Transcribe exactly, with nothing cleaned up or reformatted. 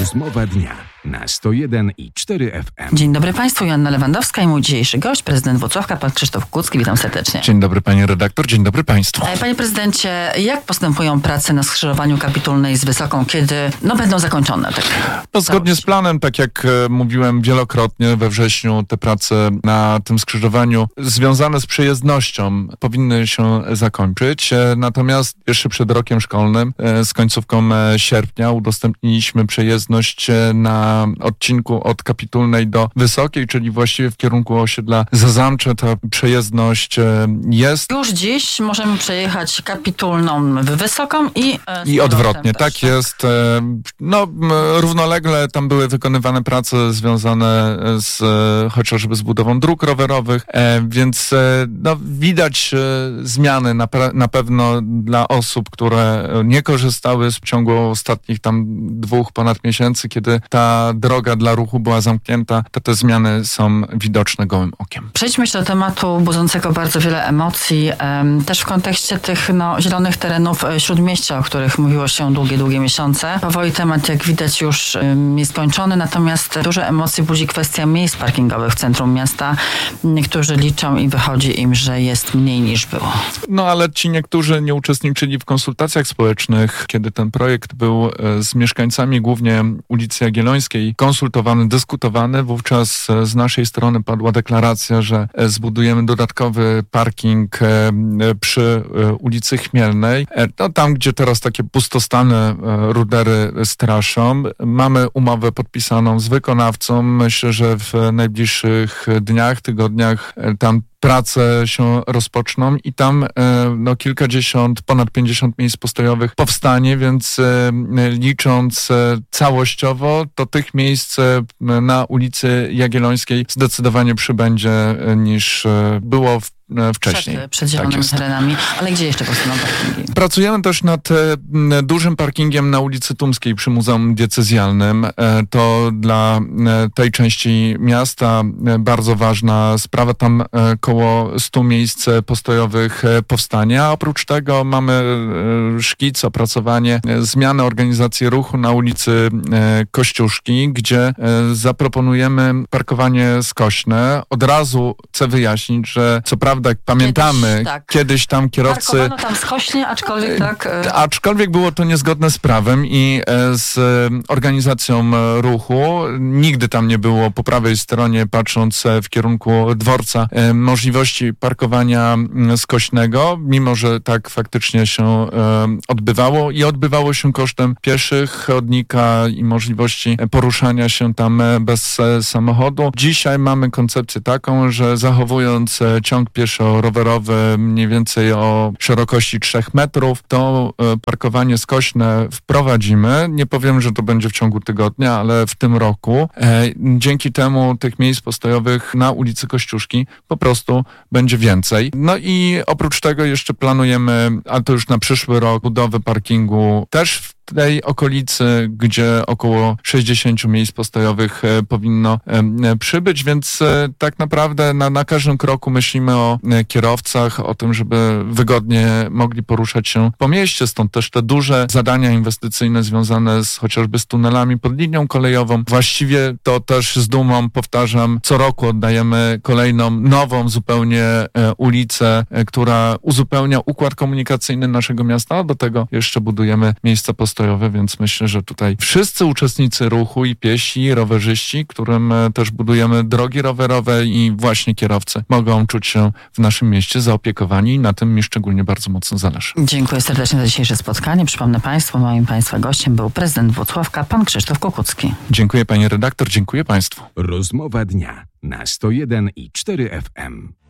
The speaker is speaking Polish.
Rozmowa dnia na sto jeden i cztery F M. Dzień dobry Państwu, Joanna Lewandowska i mój dzisiejszy gość, prezydent Włocławka, pan Krzysztof Kukucki. Witam serdecznie. Dzień dobry Pani redaktor, dzień dobry Państwu. Panie prezydencie, jak postępują prace na skrzyżowaniu Kapitulnej z Wysoką, kiedy no, będą zakończone? Tak, no, zgodnie z planem, tak jak e, mówiłem wielokrotnie, we wrześniu te prace na tym skrzyżowaniu związane z przejezdnością powinny się zakończyć. E, natomiast jeszcze przed rokiem szkolnym, e, z końcówką e, sierpnia udostępniliśmy przejezdność e, na odcinku od Kapitulnej do Wysokiej, czyli właściwie w kierunku osiedla Zazamcze. Ta przejezdność e, jest. Już dziś możemy przejechać Kapitulną w Wysoką i e, I odwrotnie, też, tak jest. E, no, m, równolegle tam były wykonywane prace związane z e, chociażby z budową dróg rowerowych, e, więc e, no, widać e, zmiany na, pra- na pewno dla osób, które nie korzystały w ciągu ostatnich tam dwóch ponad miesięcy, kiedy ta droga dla ruchu była zamknięta, to te zmiany są widoczne gołym okiem. Przejdźmy jeszcze do tematu budzącego bardzo wiele emocji, em, też w kontekście tych no, zielonych terenów Śródmieścia, o których mówiło się długie, długie miesiące. Powoli temat, jak widać, już em, jest kończony, natomiast duże emocje budzi kwestia miejsc parkingowych w centrum miasta. Niektórzy liczą i wychodzi im, że jest mniej niż było. No ale ci niektórzy nie uczestniczyli w konsultacjach społecznych, kiedy ten projekt był e, z mieszkańcami głównie ulicy Jagiellońskiej konsultowany, dyskutowany. Wówczas e, z naszej strony padła deklaracja, że e, zbudujemy dodatkowy parking e, e, przy e, ulicy Chmielnej. E, no, tam, gdzie teraz takie pustostany e, rudery straszą. Mamy umowę podpisaną z wykonawcą. Myślę, że w najbliższych dniach, tygodniach e, tam prace się rozpoczną i tam e, no, kilkadziesiąt, ponad pięćdziesiąt miejsc postojowych powstanie, więc e, licząc e, całościowo, to tych miejsc e, na ulicy Jagiellońskiej zdecydowanie przybędzie e, niż e, było w wcześniej. Przed, przed zielonymi tak terenami. Ale gdzie jeszcze powstaną parkingi? Pracujemy też nad e, dużym parkingiem na ulicy Tumskiej przy Muzeum Diecezjalnym. E, to dla e, tej części miasta e, bardzo ważna sprawa. Tam e, koło stu miejsc postojowych e, powstanie. A oprócz tego mamy e, szkic, opracowanie e, zmiany organizacji ruchu na ulicy e, Kościuszki, gdzie e, zaproponujemy parkowanie skośne. Od razu chcę wyjaśnić, że co prawda jak pamiętamy, kiedyś, tak. kiedyś tam kierowcy... Parkowano tam skośnie, aczkolwiek tak... E... Aczkolwiek było to niezgodne z prawem i e, z e, organizacją e, ruchu. Nigdy tam nie było po prawej stronie, patrząc e, w kierunku dworca, e, możliwości parkowania m, skośnego, mimo że tak faktycznie się e, odbywało i odbywało się kosztem pieszych, chodnika i możliwości poruszania się tam e, bez e, samochodu. Dzisiaj mamy koncepcję taką, że zachowując e, ciąg pieszo-rowerowy mniej więcej o szerokości trzech metrów, to parkowanie skośne wprowadzimy. Nie powiem, że to będzie w ciągu tygodnia, ale w tym roku. E, dzięki temu tych miejsc postojowych na ulicy Kościuszki po prostu będzie więcej. No i oprócz tego jeszcze planujemy, a to już na przyszły rok, budowę parkingu też w tej okolicy, gdzie około sześćdziesiąt miejsc postojowych e, powinno e, przybyć, więc e, tak naprawdę na, na każdym kroku myślimy o e, kierowcach, o tym, żeby wygodnie mogli poruszać się po mieście, stąd też te duże zadania inwestycyjne związane z chociażby z tunelami pod linią kolejową. Właściwie to też z dumą powtarzam, co roku oddajemy kolejną, nową zupełnie e, ulicę, e, która uzupełnia układ komunikacyjny naszego miasta, a do tego jeszcze budujemy miejsca postojowe. Więc myślę, że tutaj wszyscy uczestnicy ruchu i piesi, i rowerzyści, którym też budujemy drogi rowerowe i właśnie kierowcy mogą czuć się w naszym mieście zaopiekowani i na tym mi szczególnie bardzo mocno zależy. Dziękuję serdecznie za dzisiejsze spotkanie. Przypomnę Państwu, moim Państwa gościem był prezydent Włocławka, pan Krzysztof Kukucki. Dziękuję Pani redaktor, dziękuję Państwu. Rozmowa dnia na sto jeden i cztery F M.